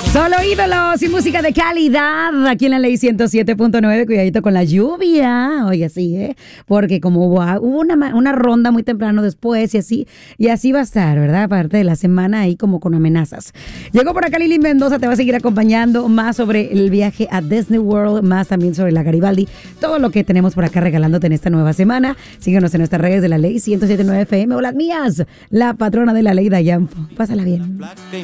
Solo ídolos y música de calidad aquí en la Ley 107.9. Cuidadito con la lluvia. Oye, sí, porque como hubo una ronda muy temprano después y así va a estar, ¿verdad? Parte de la semana ahí como con amenazas. Llegó por acá Lili Mendoza, te va a seguir acompañando más sobre el viaje a Disney World, más también sobre la Garibaldi, todo lo que tenemos por acá regalándote en esta nueva semana. Síguenos en nuestras redes de la Ley 107.9 FM o las mías, la patrona de la ley Dayan. Pásala bien.